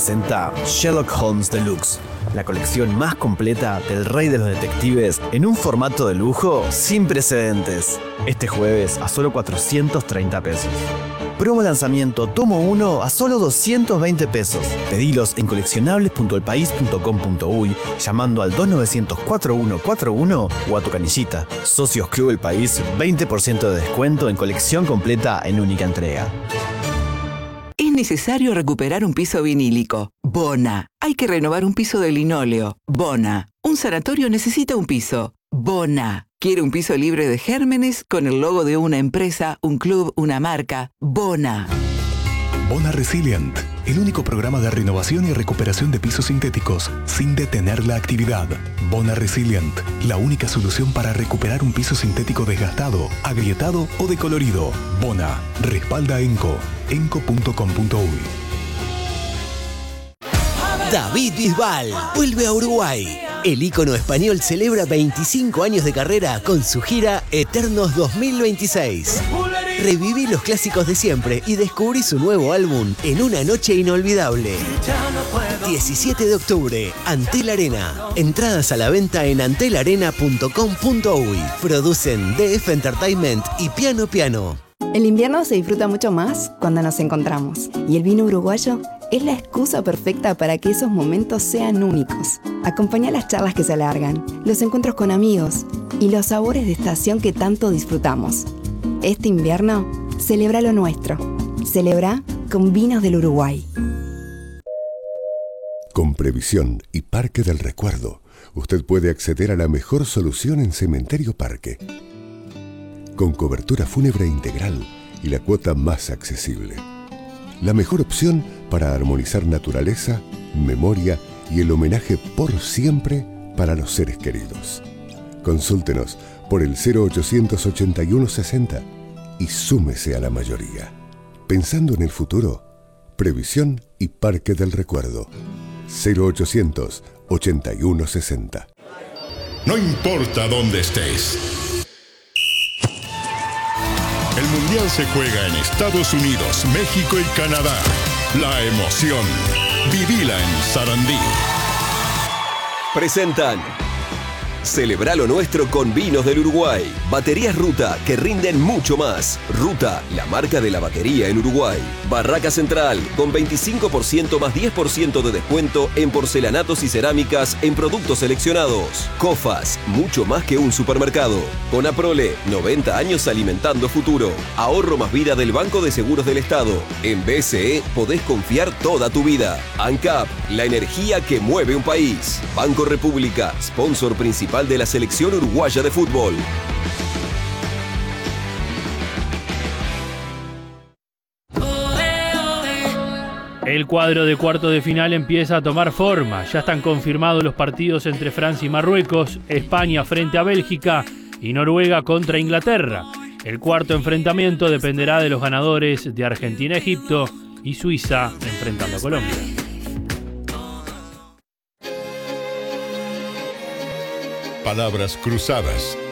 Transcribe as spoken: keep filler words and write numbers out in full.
presenta Sherlock Holmes Deluxe, la colección más completa del rey de los detectives en un formato de lujo sin precedentes. Este jueves a solo cuatrocientos treinta pesos. Promo lanzamiento tomo uno a solo doscientos veinte pesos. Pedilos en coleccionables punto el país punto com punto uy llamando al dos nueve cero cero cuatro uno cuatro uno o a tu canillita. Socios Club El País, veinte por ciento de descuento en colección completa en única entrega. Es necesario recuperar un piso vinílico. Bona. Hay que renovar un piso de linóleo. Bona. Un sanatorio necesita un piso. Bona. ¿Quiere un piso libre de gérmenes con el logo de una empresa, un club, una marca? Bona. Bona Resilient, el único programa de renovación y recuperación de pisos sintéticos sin detener la actividad. Bona Resilient, la única solución para recuperar un piso sintético desgastado, agrietado o decolorido. Bona, respalda Enco, enco punto com punto uy. David Bisbal vuelve a Uruguay. El ícono español celebra veinticinco años de carrera con su gira Eternos dos mil veintiséis. Reviví los clásicos de siempre y descubrí su nuevo álbum en una noche inolvidable. diecisiete de octubre, Antel Arena. Entradas a la venta en antel arena punto com punto uy. Producen D F Entertainment y Piano Piano. El invierno se disfruta mucho más cuando nos encontramos. Y el vino uruguayo es la excusa perfecta para que esos momentos sean únicos. Acompaña las charlas que se alargan, los encuentros con amigos y los sabores de estación que tanto disfrutamos. Este invierno, celebra lo nuestro. Celebra con vinos del Uruguay. Con Previsión y Parque del Recuerdo, usted puede acceder a la mejor solución en Cementerio Parque. Con cobertura fúnebre integral y la cuota más accesible. La mejor opción para armonizar naturaleza, memoria y el homenaje por siempre para los seres queridos. Consúltenos por el cero ochocientos ochenta y uno sesenta y súmese a la mayoría. Pensando en el futuro, Previsión y Parque del Recuerdo. cero ochocientos ochenta y uno sesenta. No importa dónde estés. El Mundial se juega en Estados Unidos, México y Canadá. La emoción. Vivila en Sarandí. Presentan Celebra lo nuestro con vinos del Uruguay. Baterías Ruta, que rinden mucho más. Ruta, la marca de la batería en Uruguay. Barraca Central, con veinticinco por ciento más diez por ciento de descuento en porcelanatos y cerámicas en productos seleccionados. Cofas, mucho más que un supermercado. Conaprole, noventa años alimentando futuro. Ahorro más vida del Banco de Seguros del Estado. En B C E podés confiar toda tu vida. ANCAP, la energía que mueve un país. Banco República, sponsor principal de la selección uruguaya de fútbol. El cuadro de cuarto de final empieza a tomar forma. Ya están confirmados los partidos entre Francia y Marruecos, España frente a Bélgica y Noruega contra Inglaterra. El cuarto enfrentamiento dependerá de los ganadores de Argentina-Egipto y Suiza enfrentando a Colombia. Palabras cruzadas.